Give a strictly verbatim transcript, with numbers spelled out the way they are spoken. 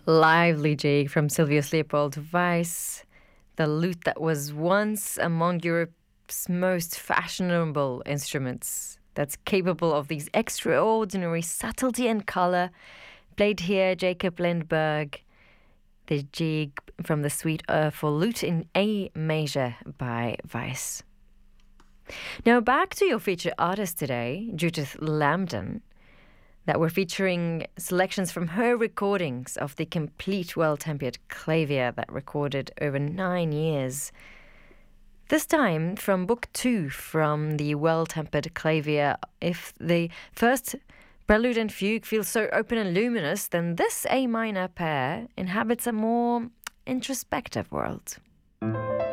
Lively jig from Sylvius Leopold Weiss, the lute that was once among Europe's most fashionable instruments, that's capable of these extraordinary subtlety and color. Played here Jacob Lindberg, the jig from the suite uh, for lute in A major by Weiss. Now back to your featured artist today, Judith Lambden, that we're featuring selections from her recordings of the complete well-tempered clavier that recorded over nine years. This time from book two from the well-tempered clavier. If the first prelude and fugue feels so open and luminous, then this A minor pair inhabits a more introspective world.